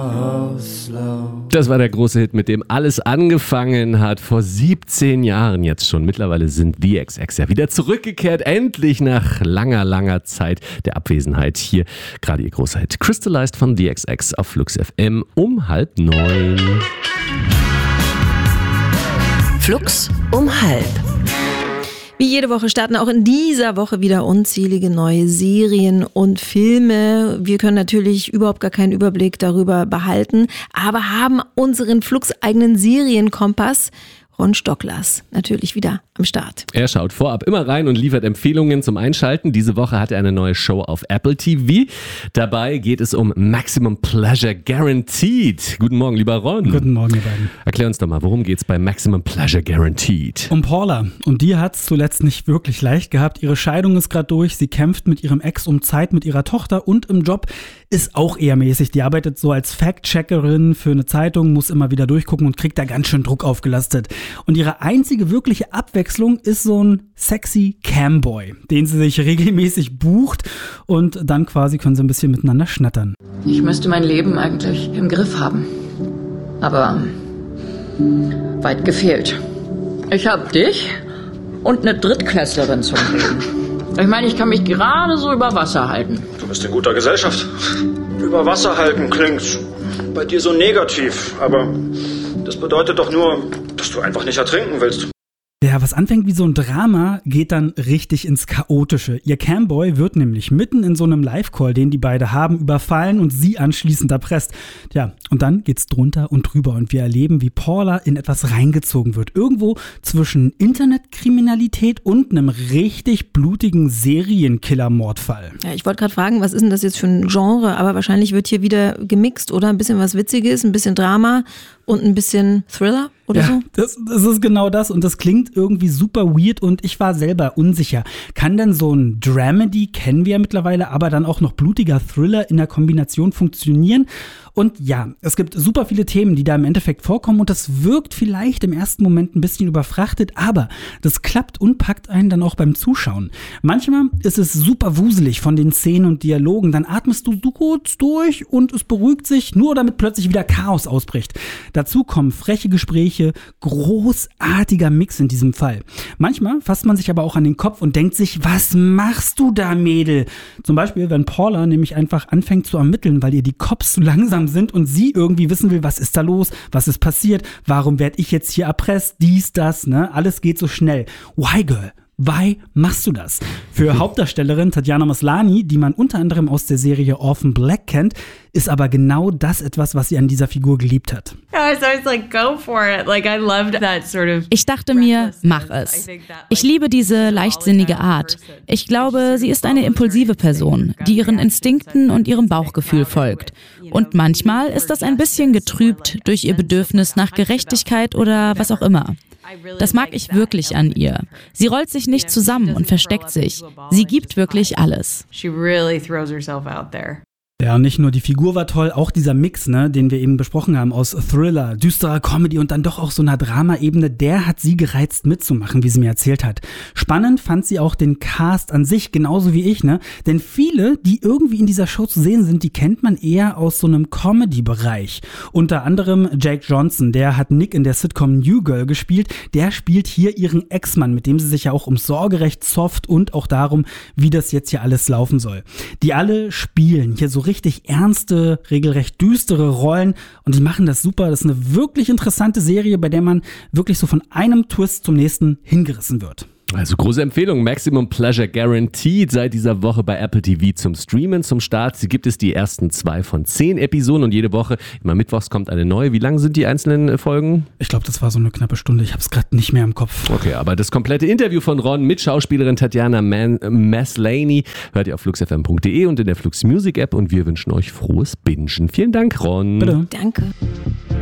Das war der große Hit, mit dem alles angefangen hat, vor 17 Jahren jetzt schon. Mittlerweile sind The XX ja wieder zurückgekehrt, endlich nach langer, langer Zeit der Abwesenheit. Hier gerade ihr großer Hit Crystallized von The XX auf Flux FM um 8:30. Flux um 8:30. Wie jede Woche starten auch in dieser Woche wieder unzählige neue Serien und Filme. Wir können natürlich überhaupt gar keinen Überblick darüber behalten, aber haben unseren Flux-eigenen Serienkompass. Ron Stocklers natürlich wieder am Start. Er schaut vorab immer rein und liefert Empfehlungen zum Einschalten. Diese Woche hat er eine neue Show auf Apple TV. Dabei geht es um Maximum Pleasure Guaranteed. Guten Morgen, lieber Ron. Guten Morgen, ihr beiden. Erklär uns doch mal, worum geht's bei Maximum Pleasure Guaranteed? Um Paula. Und die hat es zuletzt nicht wirklich leicht gehabt. Ihre Scheidung ist gerade durch. Sie kämpft mit ihrem Ex um Zeit mit ihrer Tochter und im Job ist auch eher mäßig. Die arbeitet so als Fact-Checkerin für eine Zeitung, muss immer wieder durchgucken und kriegt da ganz schön Druck aufgelastet. Und ihre einzige wirkliche Abwechslung ist so ein sexy Camboy, den sie sich regelmäßig bucht und dann quasi können sie ein bisschen miteinander schnattern. Ich müsste mein Leben eigentlich im Griff haben. Aber weit gefehlt. Ich hab dich und eine Drittklässlerin zum Reden. Ich meine, ich kann mich gerade so über Wasser halten. Du bist in guter Gesellschaft. Über Wasser halten klingt bei dir so negativ, aber das bedeutet doch nur, dass du einfach nicht ertrinken willst. Ja, was anfängt wie so ein Drama, geht dann richtig ins Chaotische. Ihr Camboy wird nämlich mitten in so einem Live-Call, den die beide haben, überfallen und sie anschließend erpresst. Ja, und dann geht's drunter und drüber und wir erleben, wie Paula in etwas reingezogen wird. Irgendwo zwischen Internetkriminalität und einem richtig blutigen Serienkiller-Mordfall. Ja, ich wollte gerade fragen, was ist denn das jetzt für ein Genre? Aber wahrscheinlich wird hier wieder gemixt, oder? Ein bisschen was Witziges, ein bisschen Drama und ein bisschen Thriller oder so? Das ist genau das und das klingt irgendwie super weird und ich war selber unsicher. Kann denn so ein Dramedy, kennen wir ja mittlerweile, aber dann auch noch blutiger Thriller in der Kombination funktionieren? Und ja, es gibt super viele Themen, die da im Endeffekt vorkommen und das wirkt vielleicht im ersten Moment ein bisschen überfrachtet, aber das klappt und packt einen dann auch beim Zuschauen. Manchmal ist es super wuselig von den Szenen und Dialogen, dann atmest du so kurz durch und es beruhigt sich, nur damit plötzlich wieder Chaos ausbricht. Dazu kommen freche Gespräche, großartiger Mix in diesem Fall. Manchmal fasst man sich aber auch an den Kopf und denkt sich, was machst du da, Mädel? Zum Beispiel, wenn Paula nämlich einfach anfängt zu ermitteln, weil ihr die Cops zu langsam sind und sie irgendwie wissen will, was ist da los, was ist passiert, warum werde ich jetzt hier erpresst, dies, das, ne? Alles geht so schnell. Why, girl? Why machst du das? Für Hauptdarstellerin Tatjana Maslany, die man unter anderem aus der Serie Orphan Black kennt, ist aber genau das etwas, was sie an dieser Figur geliebt hat. Ich dachte mir, mach es. Ich liebe diese leichtsinnige Art. Ich glaube, sie ist eine impulsive Person, die ihren Instinkten und ihrem Bauchgefühl folgt. Und manchmal ist das ein bisschen getrübt durch ihr Bedürfnis nach Gerechtigkeit oder was auch immer. Das mag ich wirklich an ihr. Sie rollt sich nicht zusammen und versteckt sich. Sie gibt wirklich alles. Ja, und nicht nur die Figur war toll, auch dieser Mix, ne, den wir eben besprochen haben, aus Thriller, düsterer Comedy und dann doch auch so einer Drama-Ebene, der hat sie gereizt mitzumachen, wie sie mir erzählt hat. Spannend fand sie auch den Cast an sich, genauso wie ich, ne, denn viele, die irgendwie in dieser Show zu sehen sind, die kennt man eher aus so einem Comedy-Bereich. Unter anderem Jake Johnson, der hat Nick in der Sitcom New Girl gespielt, der spielt hier ihren Ex-Mann, mit dem sie sich ja auch ums Sorgerecht zofft und auch darum, wie das jetzt hier alles laufen soll. Die alle spielen hier so richtig ernste, regelrecht düstere Rollen und die machen das super. Das ist eine wirklich interessante Serie, bei der man wirklich so von einem Twist zum nächsten hingerissen wird. Also große Empfehlung, Maximum Pleasure Guaranteed seit dieser Woche bei Apple TV zum Streamen, zum Start. Sie gibt es die ersten 2 von 10 Episoden und jede Woche, immer mittwochs kommt eine neue. Wie lang sind die einzelnen Folgen? Ich glaube, das war so eine knappe Stunde. Ich habe es gerade nicht mehr im Kopf. Okay, aber das komplette Interview von Ron mit Schauspielerin Tatjana Maslany hört ihr auf fluxfm.de und in der Flux Music App und wir wünschen euch frohes Bingen. Vielen Dank, Ron. Bitte. Danke.